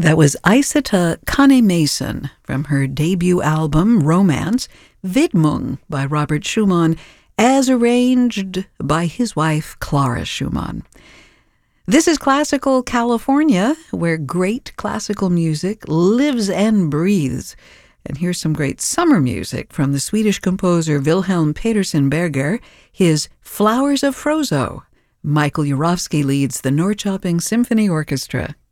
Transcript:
That was Isata Kane-Mason from her debut album, Romance, Widmung by Robert Schumann, as arranged by his wife, Clara Schumann. This is Classical California, where great classical music lives and breathes. And here's some great summer music from the Swedish composer Wilhelm Petersen Berger, his Flowers of Frozzo. Michael Jurowski leads the Norrköping Symphony Orchestra.